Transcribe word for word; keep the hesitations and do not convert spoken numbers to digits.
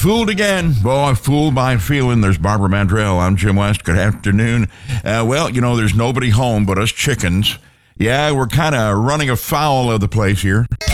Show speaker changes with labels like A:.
A: Fooled again. Boy, fooled by feeling. There's Barbara Mandrell. I'm Jim West. Good afternoon. Uh, well, you know, there's nobody home but us chickens. Yeah, we're kind of running afoul of the place here.